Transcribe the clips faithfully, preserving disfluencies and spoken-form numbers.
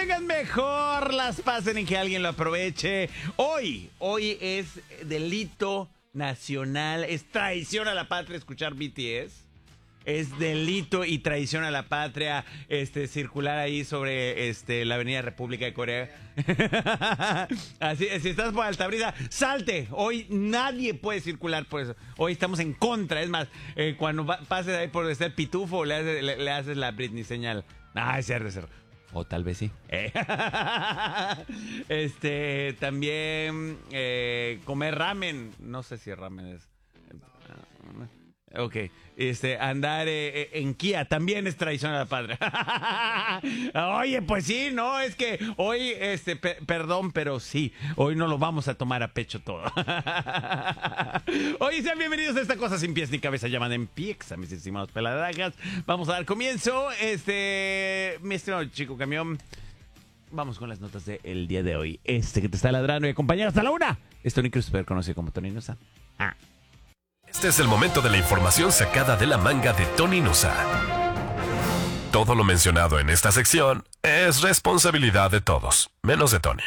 tengan mejor, las pasen y que alguien lo aproveche. Hoy, hoy es delito nacional, es traición a la patria escuchar B T S. Es delito y traición a la patria este circular ahí sobre este la Avenida República de Corea. Así, si estás por Altabrisa, salte. Hoy nadie puede circular por eso. Hoy estamos en contra. Es más, eh, cuando va, pases ahí por ser pitufo, le haces, le, le haces la Britney señal. Ah, es cierto, es cierto. O tal vez sí. Eh. Este, también eh, comer ramen. No sé si ramen es. Ok, este, andar eh, en Kia también es traición a la patria. Oye, pues sí, no, es que hoy, este, pe- perdón, pero sí, hoy no lo vamos a tomar a pecho todo. Oye, sean bienvenidos a esta cosa sin pies ni cabeza llamada en Piexa, mis estimados peladagas. Vamos a dar comienzo, este, mi estimado chico camión. Vamos con las notas del día de hoy. Este que te está ladrando y acompañado hasta la una. Es Tony Cruz, conocido como Tony Nusa. Ah. Este es el momento de la información sacada de la manga de Tony Nusa. Todo lo mencionado en esta sección es responsabilidad de todos, menos de Tony.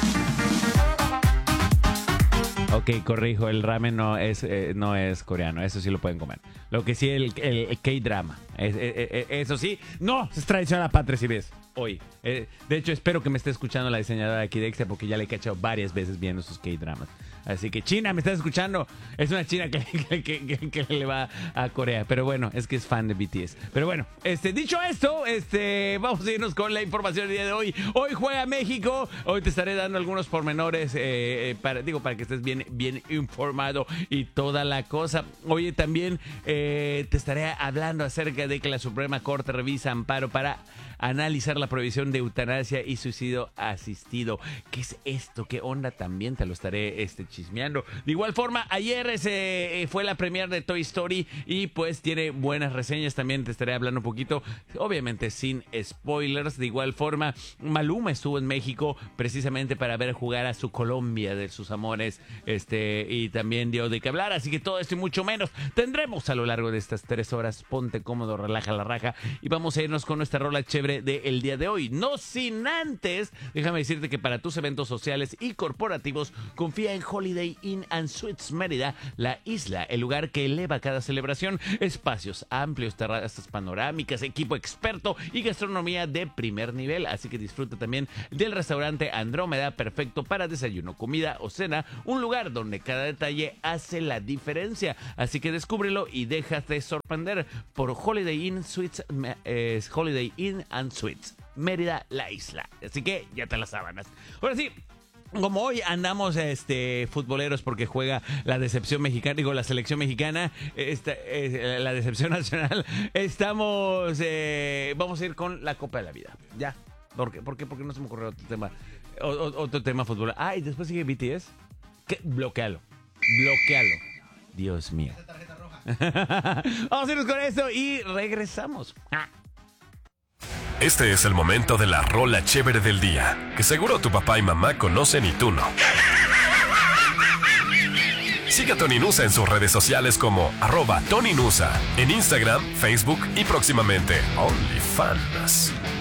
Ok, corrijo, el ramen no es, eh, no es coreano, eso sí lo pueden comer. Lo que sí, el, el, el K-drama, es, eh, eh, eso sí, no, es traición a la patria si ves, hoy. Eh, de hecho, espero que me esté escuchando la diseñadora de aquí de Exa porque ya le he cachado varias veces viendo sus K-dramas. Así que, China, ¿me estás escuchando? Es una china que, que, que, que, que le va a Corea. Pero bueno, es que es fan de B T S. Pero bueno, este, dicho esto, este, vamos a irnos con la información del día de hoy. Hoy juega México. Hoy te estaré dando algunos pormenores, eh, eh, para, digo, para que estés bien, bien informado y toda la cosa. Oye, también eh, te estaré hablando acerca de que la Suprema Corte revisa amparo para analizar la prohibición de eutanasia y suicidio asistido. ¿Qué es esto? ¿Qué onda? También te lo estaré este, chismeando. De igual forma, ayer se, fue la premiere de Toy Story y pues tiene buenas reseñas. También te estaré hablando un poquito, obviamente sin spoilers. De igual forma, Maluma estuvo en México precisamente para ver jugar a su Colombia de sus amores, este, y también dio de qué hablar. Así que todo esto y mucho menos tendremos a lo largo de estas tres horas. Ponte cómodo, relaja la raja y vamos a irnos con nuestra rola chévere del día de hoy. No sin antes, déjame decirte que para tus eventos sociales y corporativos, confía en Holiday Inn and Suites Mérida, la isla, el lugar que eleva cada celebración. Espacios amplios, terrazas panorámicas, equipo experto y gastronomía de primer nivel. Así que disfruta también del restaurante Andrómeda, perfecto para desayuno, comida o cena. Un lugar donde cada detalle hace la diferencia. Así que descúbrelo y déjate sorprender por Holiday Inn Suites, eh, Holiday Inn and Suites Mérida, la isla. Así que ya te las sábanas. Ahora sí, como hoy andamos este futboleros porque juega la decepción mexicana, digo la selección mexicana, esta, eh, la decepción nacional, estamos, eh, vamos a ir con la Copa de la Vida. Ya. ¿Por qué? ¿Por qué? Porque no se me ocurrió otro tema, o, o, otro tema fútbol. Ah, y después sigue B T S. ¿Qué? Bloquealo. Bloquealo. Dios mío. Vamos a irnos con esto y regresamos. Ah. Este es el momento de la rola chévere del día, que seguro tu papá y mamá conocen y tú no. Sigue a Tony Nusa en sus redes sociales como arroba Tony Nusa, en Instagram, Facebook y próximamente OnlyFans.